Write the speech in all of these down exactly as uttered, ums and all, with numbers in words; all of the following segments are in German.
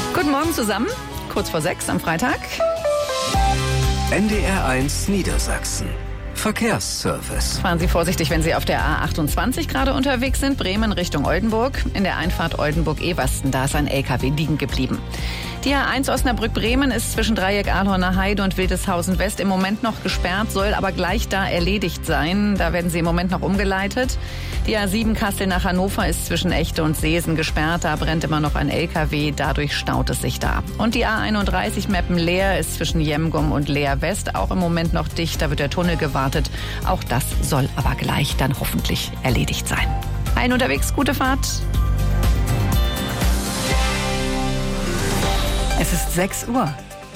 Guten Morgen zusammen, kurz vor sechs am Freitag. N D R eins Niedersachsen. Verkehrsservice. Fahren Sie vorsichtig, wenn Sie auf der A achtundzwanzig gerade unterwegs sind. Bremen Richtung Oldenburg. In der Einfahrt Oldenburg-Ewersten, da ist ein L K W liegen geblieben. Die A eins Osnabrück-Bremen ist zwischen Dreieck Ahlhorner Heide und Wildeshausen West im Moment noch gesperrt, soll aber gleich da erledigt sein. Da werden sie im Moment noch umgeleitet. Die A sieben Kassel nach Hannover ist zwischen Echte und Seesen gesperrt. Da brennt immer noch ein L K W, dadurch staut es sich da. Und die A einunddreißig Meppen-Leer ist zwischen Jemgum und Leer West auch im Moment noch dicht. Da wird der Tunnel gewartet. Auch das soll aber gleich dann hoffentlich erledigt sein. Ein unterwegs, gute Fahrt. Es ist sechs Uhr.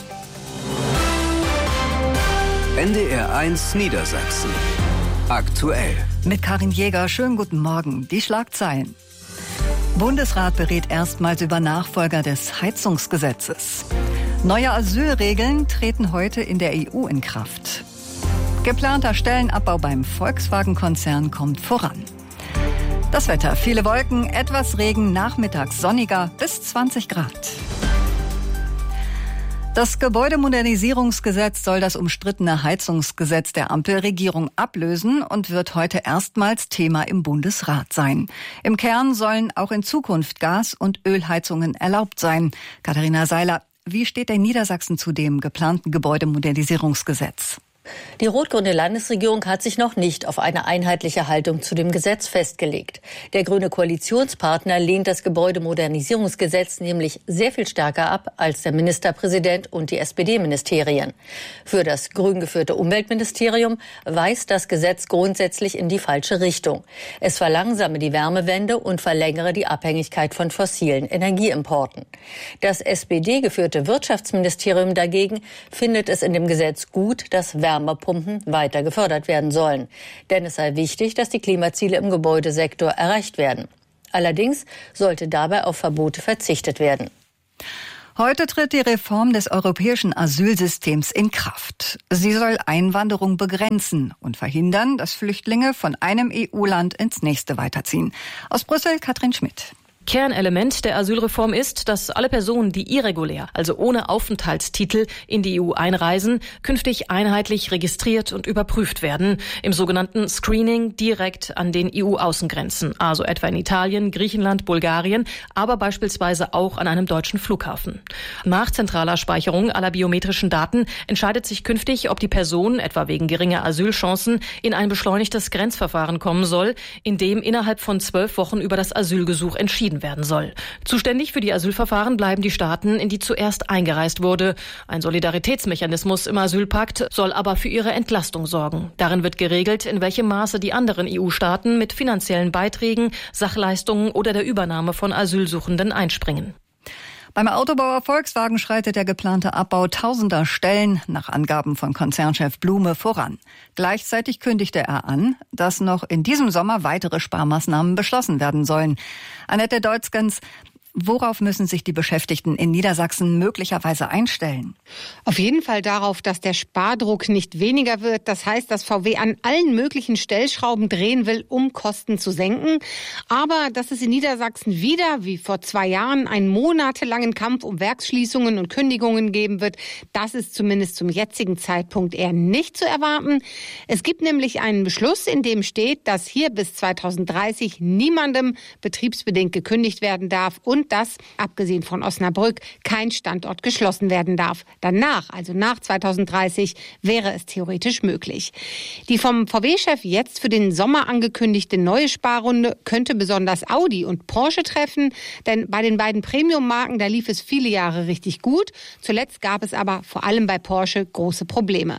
N D R eins Niedersachsen. Aktuell. Mit Karin Jäger, schönen guten Morgen. Die Schlagzeilen. Bundesrat berät erstmals über Nachfolger des Heizungsgesetzes. Neue Asylregeln treten heute in der E U in Kraft. Geplanter Stellenabbau beim Volkswagen-Konzern kommt voran. Das Wetter, viele Wolken, etwas Regen, nachmittags sonniger bis zwanzig Grad. Das Gebäudemodernisierungsgesetz soll das umstrittene Heizungsgesetz der Ampelregierung ablösen und wird heute erstmals Thema im Bundesrat sein. Im Kern sollen auch in Zukunft Gas- und Ölheizungen erlaubt sein. Katharina Seiler, wie steht denn Niedersachsen zu dem geplanten Gebäudemodernisierungsgesetz? Die rot-grüne Landesregierung hat sich noch nicht auf eine einheitliche Haltung zu dem Gesetz festgelegt. Der grüne Koalitionspartner lehnt das Gebäudemodernisierungsgesetz nämlich sehr viel stärker ab als der Ministerpräsident und die S P D-Ministerien. Für das grün geführte Umweltministerium weist das Gesetz grundsätzlich in die falsche Richtung. Es verlangsame die Wärmewende und verlängere die Abhängigkeit von fossilen Energieimporten. Das S P D-geführte Wirtschaftsministerium dagegen findet es in dem Gesetz gut, dass Wärmepumpen weiter gefördert werden sollen. Denn es sei wichtig, dass die Klimaziele im Gebäudesektor erreicht werden. Allerdings sollte dabei auf Verbote verzichtet werden. Heute tritt die Reform des europäischen Asylsystems in Kraft. Sie soll Einwanderung begrenzen und verhindern, dass Flüchtlinge von einem E U-Land ins nächste weiterziehen. Aus Brüssel, Katrin Schmidt. Kernelement der Asylreform ist, dass alle Personen, die irregulär, also ohne Aufenthaltstitel, in die E U einreisen, künftig einheitlich registriert und überprüft werden, im sogenannten Screening direkt an den E U-Außengrenzen, also etwa in Italien, Griechenland, Bulgarien, aber beispielsweise auch an einem deutschen Flughafen. Nach zentraler Speicherung aller biometrischen Daten entscheidet sich künftig, ob die Person, etwa wegen geringer Asylchancen, in ein beschleunigtes Grenzverfahren kommen soll, in dem innerhalb von zwölf Wochen über das Asylgesuch entschieden werden soll. Zuständig für die Asylverfahren bleiben die Staaten, in die zuerst eingereist wurde. Ein Solidaritätsmechanismus im Asylpakt soll aber für ihre Entlastung sorgen. Darin wird geregelt, in welchem Maße die anderen E U-Staaten mit finanziellen Beiträgen, Sachleistungen oder der Übernahme von Asylsuchenden einspringen. Beim Autobauer Volkswagen schreitet der geplante Abbau tausender Stellen nach Angaben von Konzernchef Blume voran. Gleichzeitig kündigte er an, dass noch in diesem Sommer weitere Sparmaßnahmen beschlossen werden sollen. Annette Deutzgens, worauf müssen sich die Beschäftigten in Niedersachsen möglicherweise einstellen? Auf jeden Fall darauf, dass der Spardruck nicht weniger wird. Das heißt, dass V W an allen möglichen Stellschrauben drehen will, um Kosten zu senken. Aber dass es in Niedersachsen wieder, wie vor zwei Jahren, einen monatelangen Kampf um Werksschließungen und Kündigungen geben wird, das ist zumindest zum jetzigen Zeitpunkt eher nicht zu erwarten. Es gibt nämlich einen Beschluss, in dem steht, dass hier bis zweitausenddreißig niemandem betriebsbedingt gekündigt werden darf und dass, abgesehen von Osnabrück, kein Standort geschlossen werden darf. Danach, also nach zweitausenddreißig, wäre es theoretisch möglich. Die vom V W-Chef jetzt für den Sommer angekündigte neue Sparrunde könnte besonders Audi und Porsche treffen, denn bei den beiden Premium-Marken, da lief es viele Jahre richtig gut. Zuletzt gab es aber vor allem bei Porsche große Probleme.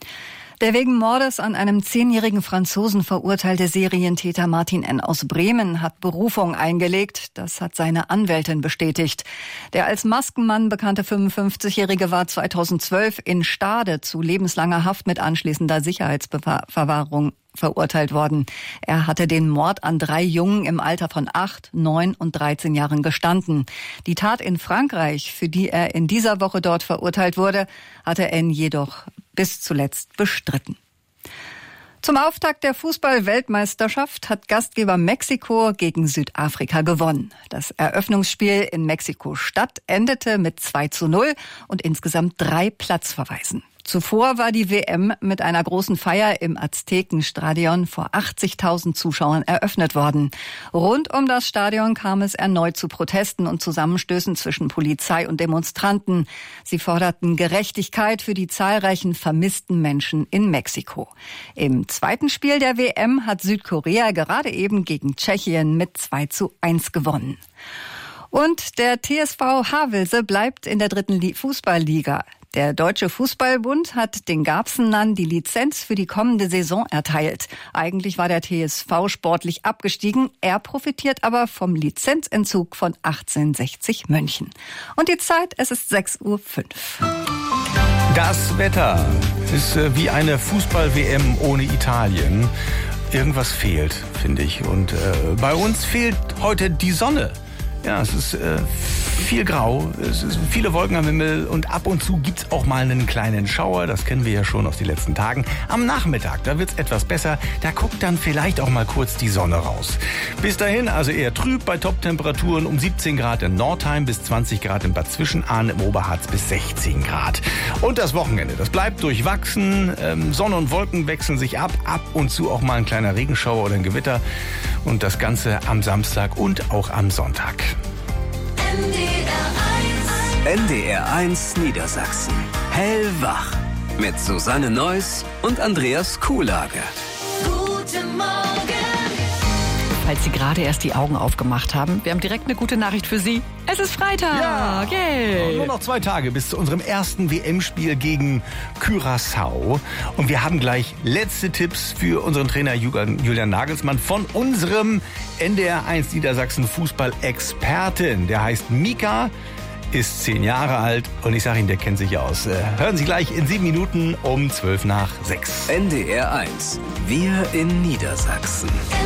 Der wegen Mordes an einem zehnjährigen Franzosen verurteilte Serientäter Martin N. aus Bremen hat Berufung eingelegt. Das hat seine Anwältin bestätigt. Der als Maskenmann bekannte fünfundfünfzigjährige war zweitausendzwölf in Stade zu lebenslanger Haft mit anschließender Sicherheitsverwahrung verurteilt worden. Er hatte den Mord an drei Jungen im Alter von acht, neun und dreizehn Jahren gestanden. Die Tat in Frankreich, für die er in dieser Woche dort verurteilt wurde, hatte N. jedoch bis zuletzt bestritten. Zum Auftakt der Fußball-Weltmeisterschaft hat Gastgeber Mexiko gegen Südafrika gewonnen. Das Eröffnungsspiel in Mexiko-Stadt endete mit zwei zu null und insgesamt drei Platzverweisen. Zuvor war die W M mit einer großen Feier im Aztekenstadion vor achtzigtausend Zuschauern eröffnet worden. Rund um das Stadion kam es erneut zu Protesten und Zusammenstößen zwischen Polizei und Demonstranten. Sie forderten Gerechtigkeit für die zahlreichen vermissten Menschen in Mexiko. Im zweiten Spiel der W M hat Südkorea gerade eben gegen Tschechien mit zwei zu eins gewonnen. Und der T S V Havelse bleibt in der dritten Fußballliga. Der Deutsche Fußballbund hat den Garbsenern die Lizenz für die kommende Saison erteilt. Eigentlich war der T S V sportlich abgestiegen. Er profitiert aber vom Lizenzentzug von achtzehnhundertsechzig München. Und die Zeit, es ist sechs Uhr fünf. Das Wetter ist wie eine Fußball-W M ohne Italien. Irgendwas fehlt, finde ich. Und äh, bei uns fehlt heute die Sonne. Ja, es ist äh, viel grau, es ist viele Wolken am Himmel und ab und zu gibt's auch mal einen kleinen Schauer. Das kennen wir ja schon aus den letzten Tagen. Am Nachmittag, da wird's etwas besser. Da guckt dann vielleicht auch mal kurz die Sonne raus. Bis dahin also eher trüb bei Top-Temperaturen um siebzehn Grad in Nordheim bis zwanzig Grad in Bad Zwischenahn, im Oberharz bis sechzehn Grad. Und das Wochenende, das bleibt durchwachsen. Ähm, Sonne und Wolken wechseln sich ab. Ab und zu auch mal ein kleiner Regenschauer oder ein Gewitter. Und das Ganze am Samstag und auch am Sonntag. N D R eins Niedersachsen. Hellwach. Mit Susanne Neuss und Andreas Kuhlage. Guten Morgen. Falls Sie gerade erst die Augen aufgemacht haben, wir haben direkt eine gute Nachricht für Sie. Es ist Freitag. Ja. Yay. Nur noch zwei Tage bis zu unserem ersten W M-Spiel gegen Curaçao. Und wir haben gleich letzte Tipps für unseren Trainer Julian Nagelsmann von unserem N D R eins Niedersachsen Fußball-Experten. Der heißt Mika, ist zehn Jahre alt und ich sage Ihnen, der kennt sich aus. Hören Sie gleich in sieben Minuten um zwölf nach sechs. N D R eins. Wir in Niedersachsen.